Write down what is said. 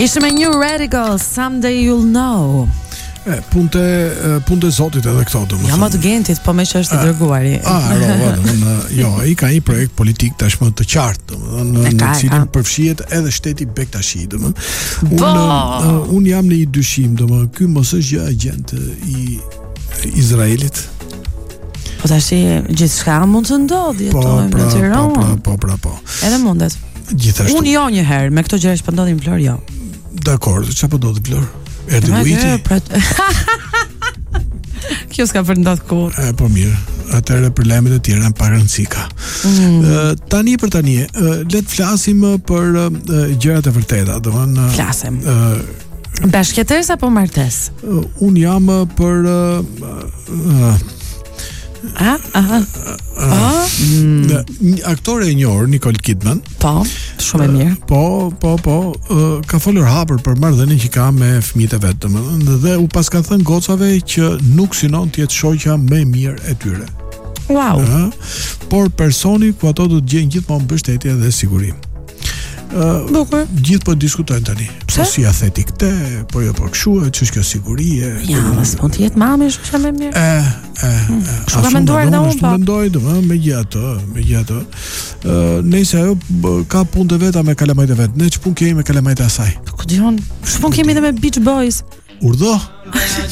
Ishte me New Radical, Someday You'll Know. Punte zotit edhe këto domethënë. Ja, më të Gentit, po më që është i dërguari. Jo, ai ka një projekt politik tashmë të qartë, domethënë në cilin përfshihet edhe shteti Bektashi, domethënë. Un jam në një dyshim, domethënë, ky mos është gjë agjent i Izraelit. Po tash gjithçka mund të ndodhë, jetojmë në Tiranë. Po. Edhe mundet. Gjithashtu. Unë jo një herë, me këto gjëra që po ndodhin në Vlorë, jo. Dakor, çfarë po ndodhi Vlorë? Erdi Luiti. Kjo s'ka për ndodh kur. Po mirë. Atëherë për lajmet e tjera pa rëndësi ka. Tani, le të flasim për gjërat e vërteta, domethënë. Flasim. Bashkëtesë apo martesë? Un jam për aktore e njohur Nicole Kidman. Po, shumë e mirë. Po, ka folur hapur për marrëdhënien që ka me fëmijët e vet, domethënë, dhe u paska thënë gocave që nuk synon të jetë shoqja më e mirë e tyre. Wow. Por personi ku ato do të gjejnë gjithmonë mbështetje dhe siguri. Bukur. Gjithë po diskutojnë tani. Po si ja theti këtë, po jo po kështu, ç'është kjo sigurie? Ja, mos mund të jetë mami është më mirë. Shumë ka menduar edhe unë, po. Mendoj, domethënë, megjithatë. Nëse ajo ka punë të veta me kalamajt e vet, ne ç'punë kemi me kalamajt e asaj? Ku diun, ç'punë kemi edhe me Beach Boys? Urdhë?